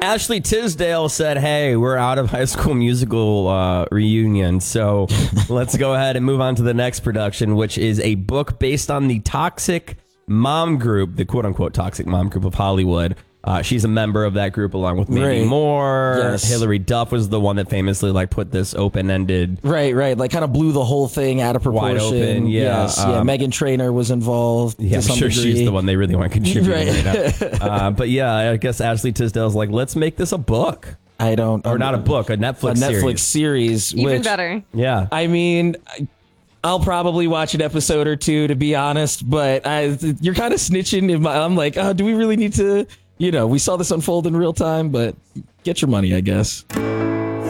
Ashley Tisdale said, hey, we're out of High School Musical reunion, so let's go ahead and move on to the next production, which is a book based on the toxic mom group, the quote-unquote toxic mom group of Hollywood. She's a member of that group along with Mandy Moore. Yes. Hillary Duff was the one that famously put this open-ended. Right. Like kind of blew the whole thing out of proportion. Wide open, yeah. Yes, Meghan Trainor was involved. Yeah, I'm sure degree. she's the one they really want to contribute Right. right now. But yeah, I guess Ashley Tisdale's like, let's make this a book. I don't... Or not a book, a Netflix series. Even which, better. Yeah. I mean... I'll probably watch an episode or two, to be honest, but you're kind of snitching. I'm like, oh, do we really need to... we saw this unfold in real time, but get your money, I guess.